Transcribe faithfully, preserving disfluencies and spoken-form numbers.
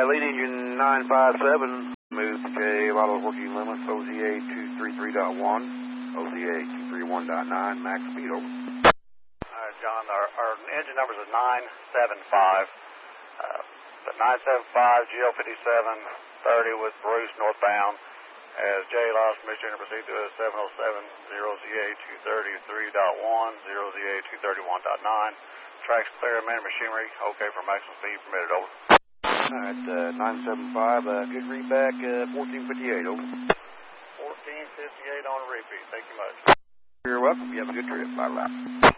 lead engine nine five seven, move to K, Lotto fourteen limits, O Z A two thirty-three point one, O Z A two thirty-one point nine, max speed, over. All right, John, our, our engine numbers is nine seven five. Uh, the nine seven five G L fifty-seven thirty with Bruce northbound. As J lost permission to proceed to seven oh seven, zero Z A two thirty-three point one, zero Z A two thirty-one point nine. Tracks clear, man machinery, okay for maximum speed permitted, over. All right, uh, nine seven five, uh, good readback, uh, fourteen fifty-eight, over. fourteen fifty-eight on repeat, thank you much. You're welcome, you have a good trip, bye-bye.